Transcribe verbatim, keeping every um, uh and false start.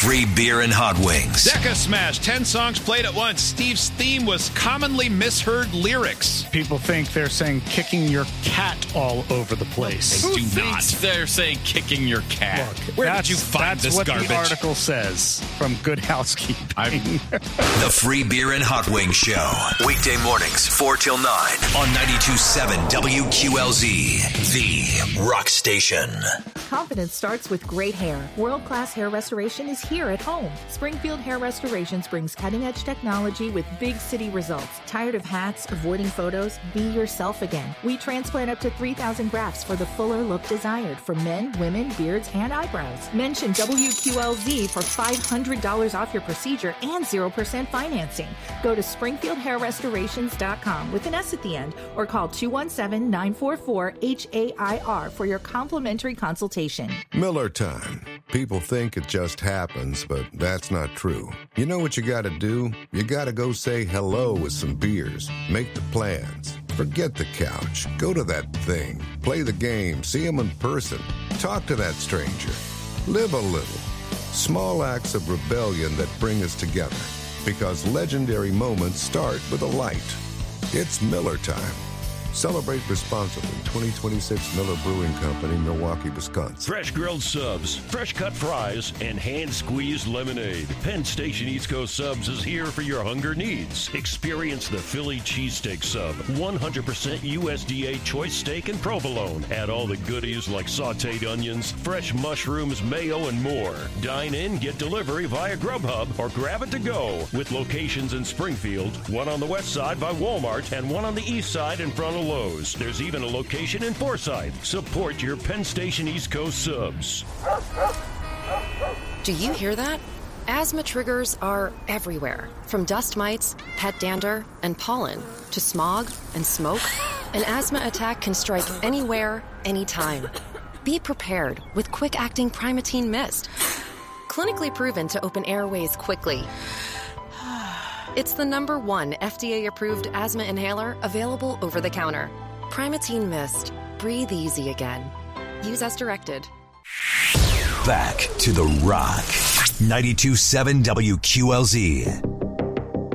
Free beer and hot wings. Decca Smash, ten songs played at once. Steve's theme was commonly misheard lyrics. People think they're saying kicking your cat all over the place. They Who do thinks not. they're saying kicking your cat? Look, Where did you find that's this what garbage? the article says from Good Housekeeping. The Free Beer and Hot Wings Show. Weekday mornings, four till nine on ninety-two point seven W Q L Z, the rock station. Confidence starts with great hair. World-class hair restoration is here at home. Springfield Hair Restorations brings cutting-edge technology with big city results. Tired of hats, avoiding photos? Be yourself again. We transplant up to three thousand grafts for the fuller look desired for men, women, beards, and eyebrows. Mention W Q L Z for five hundred dollars off your procedure and zero percent financing. Go to springfield hair restorations dot com with an S at the end or call two one seven, nine four four, H A I R for your complimentary consultation. Miller time. People think it just happens, but that's not true. You know what you gotta do? You gotta go say hello with some beers. Make the plans. Forget the couch. Go to that thing. Play the game. See them in person. Talk to that stranger. Live a little. Small acts of rebellion that bring us together. Because legendary moments start with a light. It's Miller time. Celebrate responsibly. twenty twenty-six Miller Brewing Company, Milwaukee, Wisconsin. Fresh grilled subs, fresh cut fries, and hand-squeezed lemonade. Penn Station East Coast Subs is here for your hunger needs. Experience the Philly cheesesteak sub, one hundred percent U S D A choice steak and provolone. Add all the goodies like sautéed onions, fresh mushrooms, mayo, and more. Dine in, get delivery via Grubhub, or grab it to go. With locations in Springfield, one on the west side by Walmart, and one on the east side in front of Lowe's. There's even a location in Forsyth. Support your Penn Station East Coast Subs. Do you hear that? Asthma triggers are everywhere. From dust mites, pet dander, and pollen, to smog and smoke, an asthma attack can strike anywhere, anytime. Be prepared with quick-acting Primatene Mist. Clinically proven to open airways quickly. It's the number one F D A-approved asthma inhaler available over the counter. Primatene Mist. Breathe easy again. Use as directed. Back to the rock. ninety-two point seven W Q L Z.